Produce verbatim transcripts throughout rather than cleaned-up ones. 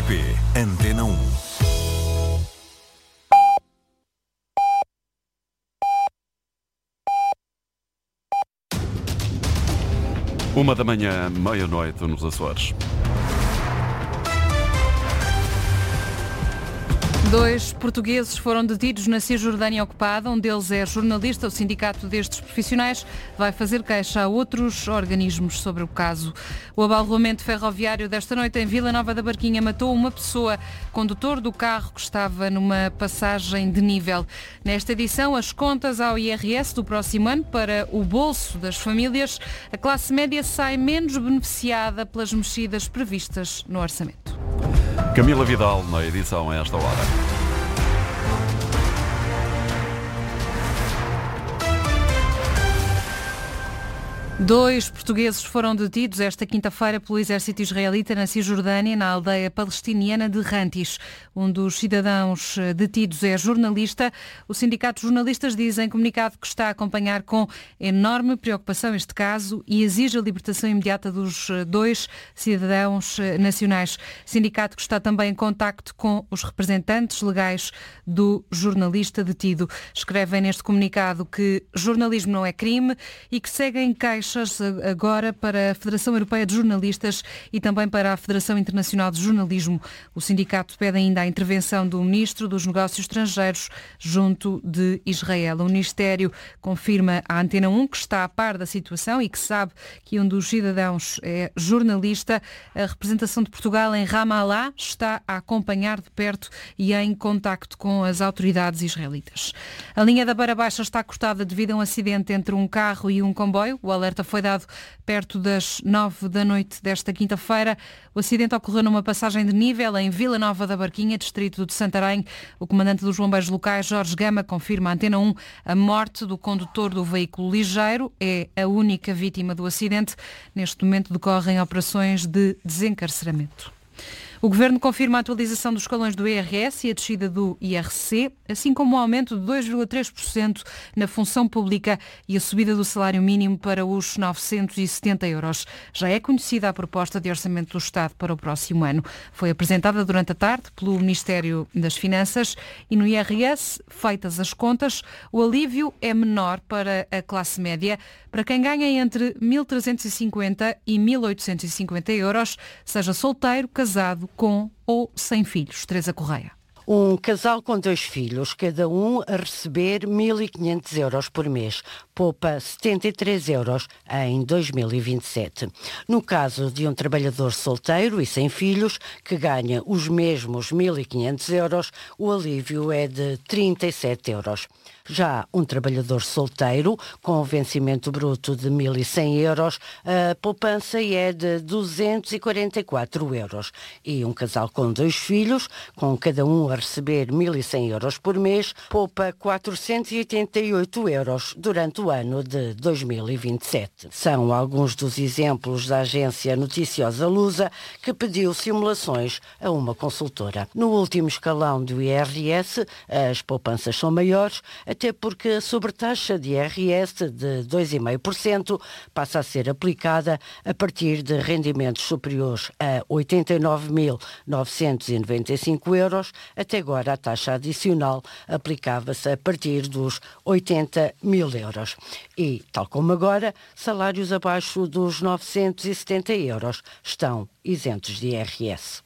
P, Antena um. Uma da manhã, meia-noite nos Açores. Dois portugueses foram detidos na Cisjordânia ocupada. Um deles é jornalista. O sindicato destes profissionais vai fazer queixa a outros organismos sobre o caso. O abalroamento ferroviário desta noite em Vila Nova da Barquinha matou uma pessoa, condutor do carro que estava numa passagem de nível. Nesta edição, as contas ao I R S do próximo ano para o bolso das famílias. A classe média sai menos beneficiada pelas mexidas previstas no orçamento. Camila Vidal na edição a esta hora. Dois portugueses foram detidos esta quinta-feira pelo exército israelita na Cisjordânia, na aldeia palestiniana de Rantis. Um dos cidadãos detidos é jornalista. O sindicato de jornalistas diz em comunicado que está a acompanhar com enorme preocupação este caso e exige a libertação imediata dos dois cidadãos nacionais. Sindicato que está também em contacto com os representantes legais do jornalista detido. Escrevem neste comunicado que jornalismo não é crime e que seguem queixas agora para a Federação Europeia de Jornalistas e também para a Federação Internacional de Jornalismo. O sindicato pede ainda a intervenção do Ministro dos Negócios Estrangeiros junto de Israel. O Ministério confirma à Antena um que está a par da situação e que sabe que um dos cidadãos é jornalista. A representação de Portugal em Ramallah está a acompanhar de perto e em contacto com as autoridades israelitas. A linha da Beira Baixa está cortada devido a um acidente entre um carro e um comboio. O alerta foi dado perto das nove da noite desta quinta-feira. O acidente ocorreu numa passagem de nível em Vila Nova da Barquinha, distrito de Santarém. O comandante dos bombeiros locais, Jorge Gama, confirma à Antena um a morte do condutor do veículo ligeiro. É a única vítima do acidente. Neste momento decorrem operações de desencarceramento. O Governo confirma a atualização dos escalões do I R S e a descida do I R C, assim como o aumento de dois vírgula três por cento na função pública e a subida do salário mínimo para os novecentos e setenta euros. Já é conhecida a proposta de orçamento do Estado para o próximo ano. Foi apresentada durante a tarde pelo Ministério das Finanças e no I R S, feitas as contas, o alívio é menor para a classe média, para quem ganha entre mil trezentos e cinquenta e mil oitocentos e cinquenta euros, seja solteiro, casado, com ou sem filhos. Teresa Correia. Um casal com dois filhos, cada um a receber mil e quinhentos euros por mês, poupa setenta e três euros em dois mil e vinte e sete. No caso de um trabalhador solteiro e sem filhos, que ganha os mesmos mil e quinhentos euros, o alívio é de trinta e sete euros. Já um trabalhador solteiro, com o vencimento bruto de mil e cem euros, a poupança é de duzentos e quarenta e quatro euros. E um casal com dois filhos, com cada um a receber mil e cem euros por mês, poupa quatrocentos e oitenta e oito euros durante o ano de dois mil e vinte e sete. São alguns dos exemplos da agência noticiosa Lusa, que pediu simulações a uma consultora. No último escalão do I R S, as poupanças são maiores, até porque a sobretaxa de I R S de dois vírgula cinco por cento passa a ser aplicada a partir de rendimentos superiores a oitenta e nove mil novecentos e noventa e cinco euros. Até agora a taxa adicional aplicava-se a partir dos oitenta mil euros. E, tal como agora, salários abaixo dos novecentos e setenta euros estão isentos de I R S.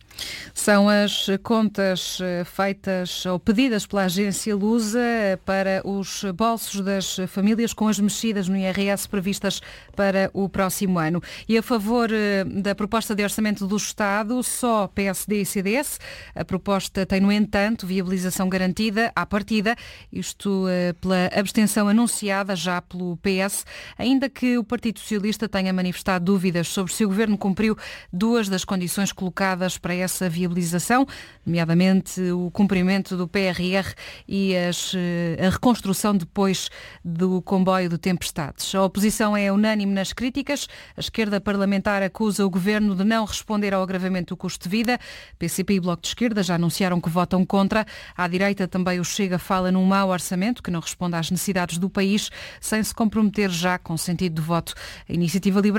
São as contas feitas ou pedidas pela agência Lusa para os bolsos das famílias com as mexidas no I R S previstas para o próximo ano. E a favor da proposta de orçamento do Estado, só P S D e C D S. A proposta tem, no entanto, viabilização garantida à partida, isto pela abstenção anunciada já pelo P S, ainda que o Partido Socialista tenha manifestado dúvidas sobre se o Governo cumpriu duas das condições colocadas para essa essa viabilização, nomeadamente o cumprimento do P R R e as, a reconstrução depois do comboio de tempestades. A oposição é unânime nas críticas. A esquerda parlamentar acusa o Governo de não responder ao agravamento do custo de vida. P C P e Bloco de Esquerda já anunciaram que votam contra. À direita também o Chega fala num mau orçamento que não responde às necessidades do país, sem se comprometer já com sentido de voto. A Iniciativa Liberal